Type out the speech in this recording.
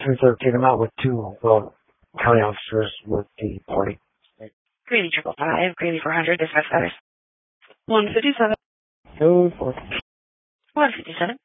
313. I'm out with two county officers with the party. Greeley 555, Greeley 400, dispatch status. 157. Code 4. 157.